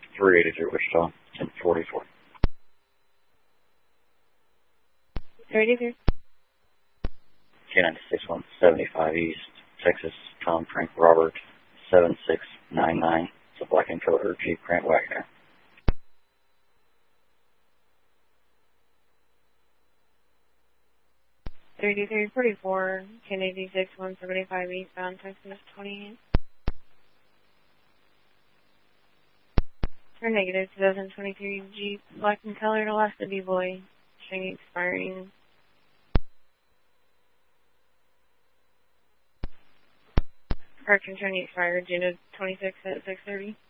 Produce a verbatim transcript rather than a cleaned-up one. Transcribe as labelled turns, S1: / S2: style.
S1: three eighty-three Wichita, ten forty-four.
S2: three eighty-three.
S1: K ninety-six one seventy-five East, Texas, Tom Frank Robert, seven six nine nine. It's a black encoder, Jeep Grand Wagoner.
S2: three eighty-three forty-four, K ninety-six one seventy-five eastbound, Texas, twenty-eight. Turn negative, twenty twenty-three Jeep, black and colored, Alaska D-Boy, string expiring. Park and turn expired, June twenty-sixth at six thirty.